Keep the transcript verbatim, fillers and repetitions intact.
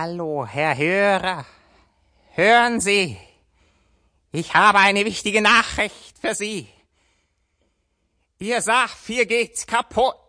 Hallo, Herr Hörer. Hören Sie, ich habe eine wichtige Nachricht für Sie. Ihr Saft hier geht's kaputt.